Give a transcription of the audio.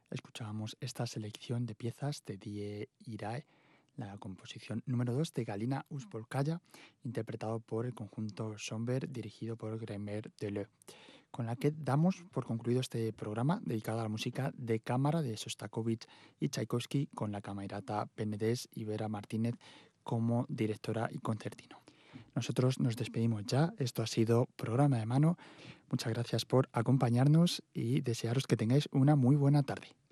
Escuchábamos esta selección de piezas de Die Irae, la composición número 2 de Galina Uspolskaya, interpretado por el conjunto Schönberg, dirigido por Greimer Deleu, con la que damos por concluido este programa dedicado a la música de cámara de Sostakovich y Tchaikovsky, con la camerata Penedès y Vera Martínez como directora y concertino. Nosotros nos despedimos ya. Esto ha sido Programa de Mano. Muchas gracias por acompañarnos y desearos que tengáis una muy buena tarde.